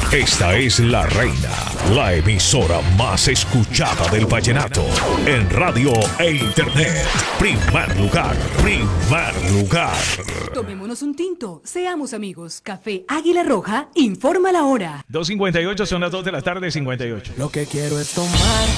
Esta es La Reina, la emisora más escuchada del vallenato en radio e internet. Primer lugar, primer lugar. Tomémonos un tinto, seamos amigos. Café Águila Roja, informa la hora. 2:58, son las 2 de la tarde, 58. Lo que quiero es tomar